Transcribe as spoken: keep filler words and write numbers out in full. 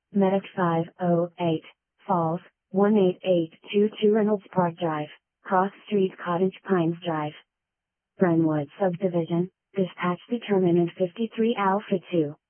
Medic five oh eight, Falls, one eight eight two two Reynolds Park Drive, Cross Street Cottage Pines Drive. Brentwood Subdivision, dispatch determinant fifty-three Alpha two.